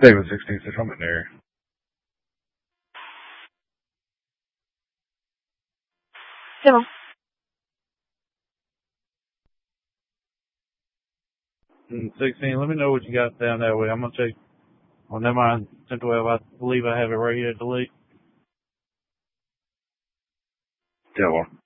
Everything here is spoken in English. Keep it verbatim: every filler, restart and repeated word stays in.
David sixteen six, I'm in there. C'est bon. Mm, sixteen, let me know what you got down that way. I'm going to check. Oh, never mind. ten twelve, I believe I have it right here at delete. Yeah, well.